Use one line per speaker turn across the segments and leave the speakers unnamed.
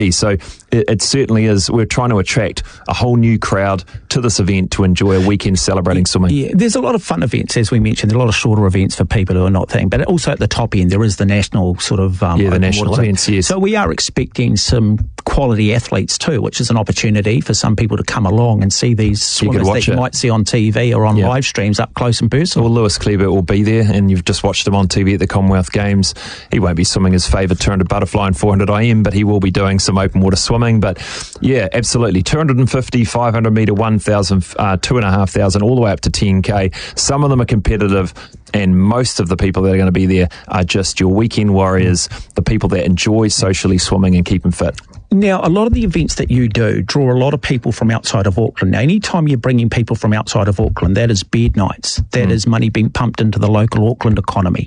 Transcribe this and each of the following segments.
So it certainly is. We're trying to attract a whole new crowd to this event to enjoy a weekend celebrating swimming.
Yeah, there's a lot of fun events, as we mentioned. There are a lot of shorter events for people who are not thinking, but also at the top end there is the national sort of
the national events. Yes.
So we are expecting some quality athletes too, which is an opportunity for some people to come along and see these swimmers that you might see on TV or on live streams up close and personal.
Well, Lewis Kleber will be there, and you've just watched him on TV at the Commonwealth Games. He won't be swimming his favourite 200 butterfly and 400 IM, but he will be doing some open water swimming. But yeah, absolutely, 250, 500 metre, 1,000, 2,500, all the way up to 10K. Some of them are competitive, and most of the people that are going to be there are just your weekend warriors, the people that enjoy socially swimming and keeping fit.
Now, a lot of the events that you do draw a lot of people from outside of Auckland. Now, anytime you're bringing people from outside of Auckland, that is bed nights. That is money being pumped into the local Auckland economy.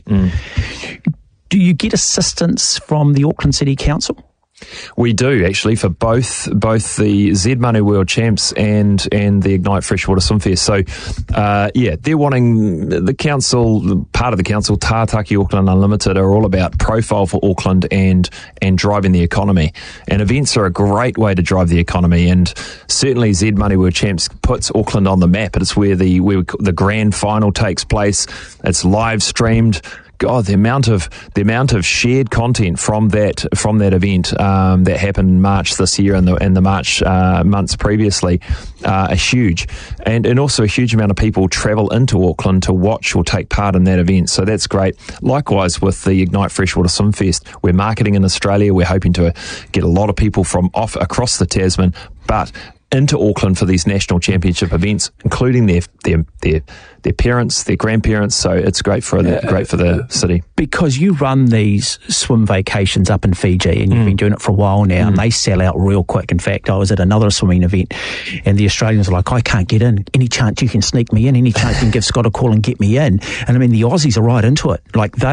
Do you get assistance from the Auckland City Council?
We do, actually, for both the Z Manu World Champs and the Ignite Freshwater Swimfest. So, they're wanting the council, part of the council, Tātaki Auckland Unlimited, are all about profile for Auckland and driving the economy. And events are a great way to drive the economy. And certainly Z Manu World Champs puts Auckland on the map. It's where the grand final takes place. It's live streamed. God, the amount of shared content from that event that happened in March this year and the March months previously are huge, and also a huge amount of people travel into Auckland to watch or take part in that event. So that's great. Likewise with the Ignite Freshwater Swimfest, we're marketing in Australia. We're hoping to get a lot of people from across the Tasman, but into Auckland for these national championship events, including their parents, their grandparents. So it's great for the city.
Because you run these swim vacations up in Fiji, and you've been doing it for a while now, and they sell out real quick. In fact, I was at another swimming event, and the Australians are like, I can't get in. Any chance you can sneak me in? Any chance you can give Scott a call and get me in? And I mean, the Aussies are right into it. Like,